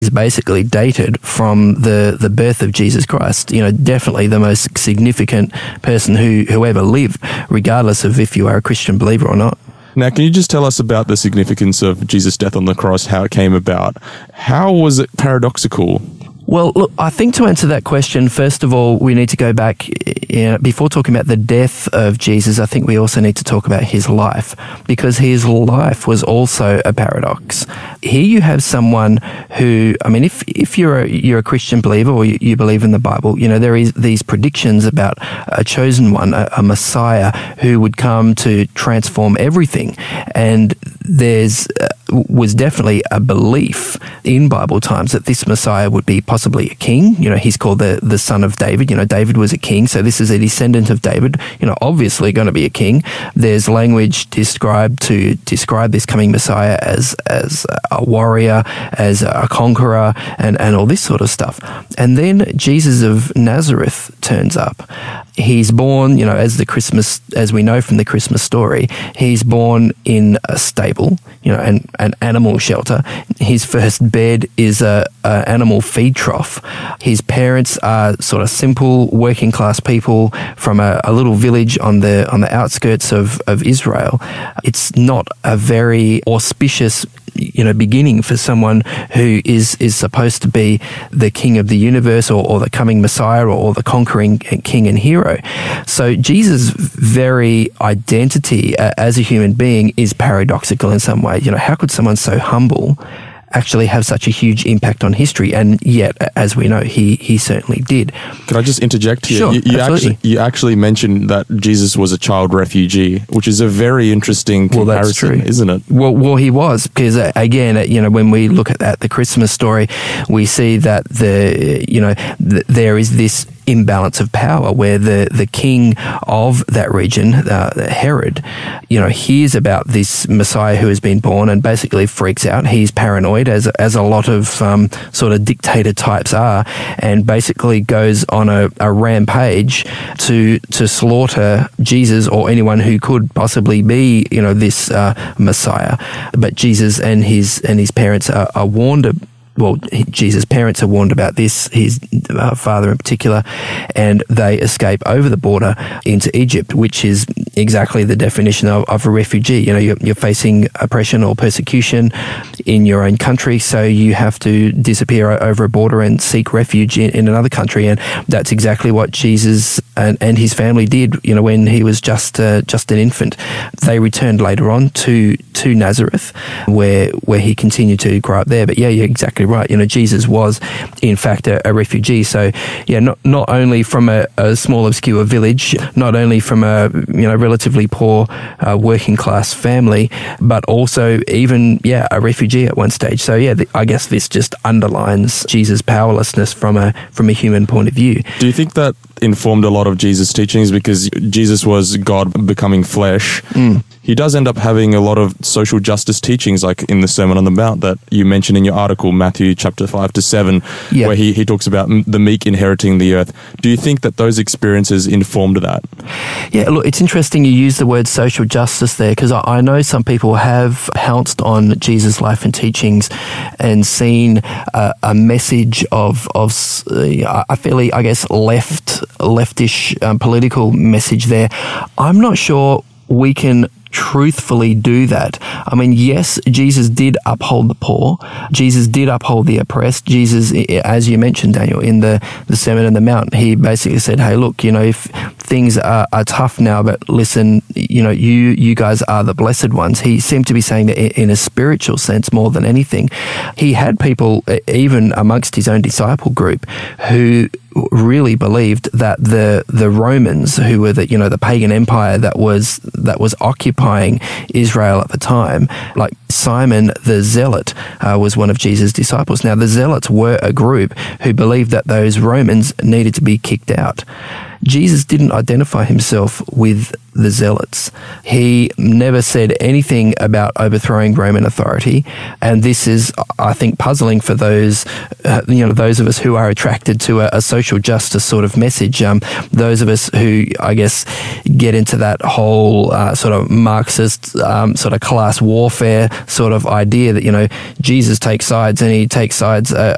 is basically dated from the birth of Jesus Christ. Definitely the most significant person who ever lived, regardless of if you are a Christian believer or not. Now, can you just tell us about the significance of Jesus' death on the cross, how it came about? How was it paradoxical? Well, look, I think to answer that question, first of all, we need to go back, before talking about the death of Jesus, I think we also need to talk about his life, because his life was also a paradox. Here you have someone who, if you're a Christian believer or you believe in the Bible, there is these predictions about a chosen one, a Messiah who would come to transform everything. And was definitely a belief in Bible times that this Messiah would be possibly a king. He's called the son of David. David was a king, so this is a descendant of David, obviously going to be a king. There's language described to describe this coming Messiah as a warrior, as a conqueror, and all this sort of stuff. And then Jesus of Nazareth turns up. He's born, as we know from the Christmas story, he's born in a stable, an animal shelter. His first bed is a animal feed trough. His parents are sort of simple working class people from a little village on the outskirts of Israel. It's not a very auspicious beginning for someone who is supposed to be the king of the universe or the coming Messiah or the conquering king and hero. So Jesus' very identity as a human being is paradoxical in some way. How could someone so humble actually have such a huge impact on history? And yet, as we know, he certainly did. Can I just interject here? Sure, absolutely. You actually mentioned that Jesus was a child refugee, which is a very interesting comparison, isn't it? Well, he was, because again, when we look at the Christmas story, we see that there is this imbalance of power where the king of that region, Herod, hears about this Messiah who has been born and basically freaks out. He's paranoid, as a lot of sort of dictator types are, and basically goes on a rampage to slaughter Jesus or anyone who could possibly be this Messiah. But Jesus and his parents are warned. Well, Jesus' parents are warned about this, his father in particular, and they escape over the border into Egypt, which is exactly the definition of a refugee. You're facing oppression or persecution in your own country, so you have to disappear over a border and seek refuge in another country, and that's exactly what Jesus and his family did, when he was just an infant. They returned later on to Nazareth, where he continued to grow up there. But yeah, you're exactly right. Jesus was, in fact, a refugee. So, yeah, not only from a small, obscure village, not only from a relatively poor working class family, but also even a refugee at one stage. So, yeah, I guess this just underlines Jesus' powerlessness from a human point of view. Do you think that informed a lot of Jesus' teachings, because Jesus was God becoming flesh? He does end up having a lot of social justice teachings, like in the Sermon on the Mount that you mentioned in your article, Matthew chapter 5-7, where he talks about the meek inheriting the earth. Do you think that those experiences informed that? Yeah, look, it's interesting you use the word social justice there, because I know some people have pounced on Jesus' life and teachings and seen a message of a fairly, I guess, leftish political message there. I'm not sure we can truthfully do that. I mean, yes, Jesus did uphold the poor. Jesus did uphold the oppressed. Jesus, as you mentioned, Daniel, in the Sermon on the Mount, he basically said, hey, look, if things are tough now, but listen, you guys are the blessed ones. He seemed to be saying that in a spiritual sense more than anything. He had people, even amongst his own disciple group, who really believed that the Romans, who were the pagan empire that was occupying Israel at the time, like Simon the Zealot was one of Jesus' disciples. Now, the Zealots were a group who believed that those Romans needed to be kicked out. Jesus didn't identify himself with the Zealots. He never said anything about overthrowing Roman authority, and this is, I think, puzzling for those of us who are attracted to a social justice sort of message. Those of us who, I guess, get into that whole sort of Marxist sort of class warfare sort of idea that Jesus takes sides, and he takes sides